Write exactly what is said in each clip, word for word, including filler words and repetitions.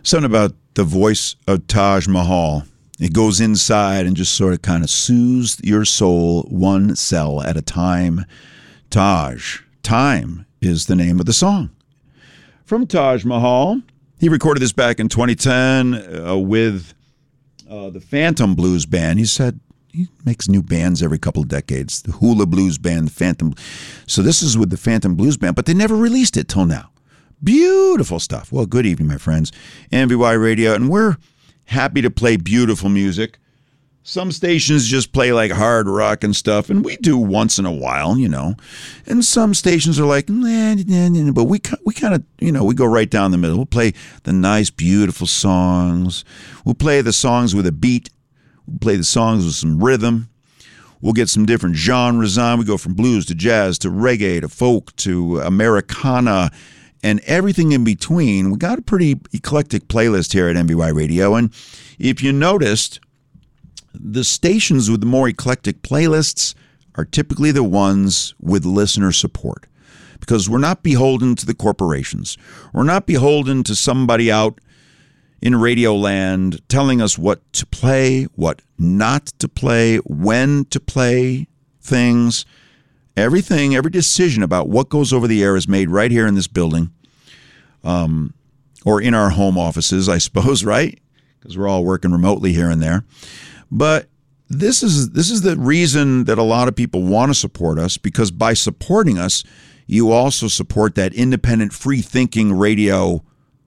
Something about the voice of Taj Mahal. It goes inside and just sort of kind of soothes your soul one cell at a time. Taj. Time is the name of the song. From Taj Mahal. He recorded this back in twenty ten uh, with uh, the Phantom Blues Band. He said he makes new bands every couple of decades. The Hula Blues Band, the Phantom. So this is with the Phantom Blues Band, but they never released it till now. Beautiful stuff. Well, good evening, my friends. M V Y Radio, and we're happy to play beautiful music. Some stations just play like hard rock and stuff, and we do once in a while, you know. And some stations are like, nah, nah, nah, but we we kind of, you know, we go right down the middle. We'll play the nice, beautiful songs. We'll play the songs with a beat. We'll play the songs with some rhythm. We'll get some different genres on. We go from blues to jazz to reggae to folk to Americana and everything in between. We got a pretty eclectic playlist here at M V Y Radio. And if you noticed, the stations with the more eclectic playlists are typically the ones with listener support, because we're not beholden to the corporations. We're not beholden to somebody out in radio land telling us what to play, what not to play, when to play things. Everything, every decision about what goes over the air is made right here in this building, um, or in our home offices, I suppose, right? Because we're all working remotely here and there. But this is this is the reason that a lot of people want to support us, because by supporting us, you also support that independent, free-thinking radio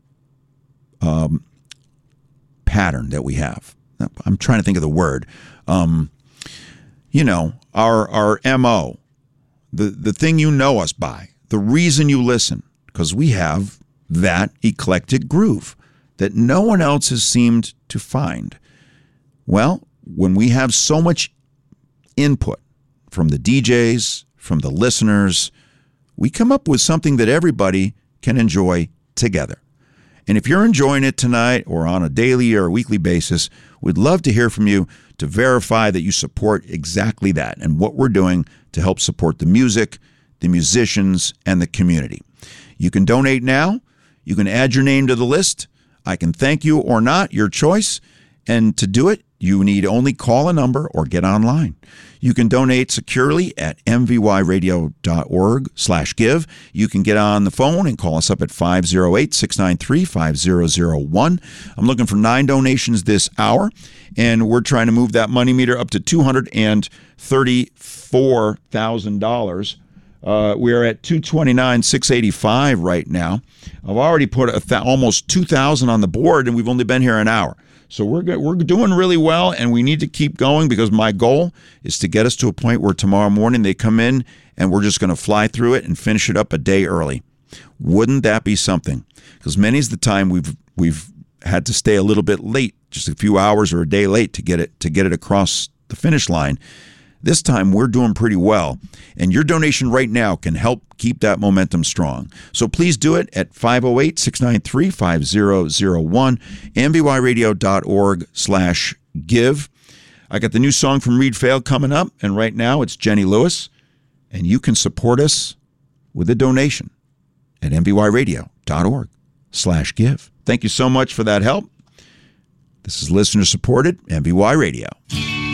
um, pattern that we have. I'm trying to think of the word. Um, you know, our our M O, the, the thing you know us by, the reason you listen, because we have that eclectic groove that no one else has seemed to find. Well, when we have so much input from the D Js, from the listeners, we come up with something that everybody can enjoy together. And if you're enjoying it tonight or on a daily or a weekly basis, we'd love to hear from you to verify that you support exactly that and what we're doing to help support the music, the musicians, and the community. You can donate now. You can add your name to the list. I can thank you or not, your choice. And to do it, you need only call a number or get online. You can donate securely at m v y radio dot org slash give. You can get on the phone and call us up at five oh eight, six nine three, five oh oh one. I'm looking for nine donations this hour, and we're trying to move that money meter up to two hundred thirty-four thousand dollars. Uh, we are at two hundred twenty-nine thousand six hundred eighty-five right now. I've already put a th- almost two thousand on the board, and we've only been here an hour. So we're good. We're doing really well, and we need to keep going, because my goal is to get us to a point where tomorrow morning they come in and we're just going to fly through it and finish it up a day early. Wouldn't that be something? Because many's the time we've we've had to stay a little bit late, just a few hours or a day late to get it to get it across the finish line. This time we're doing pretty well, and your donation right now can help keep that momentum strong. So please do it at five oh eight, six nine three, five oh oh one, m v y radio dot org slash give. I got the new song from Reed Fail coming up, and right now it's Jenny Lewis, and you can support us with a donation at m v y radio dot org slash give. Thank you so much for that help. This is listener-supported M V Y Radio.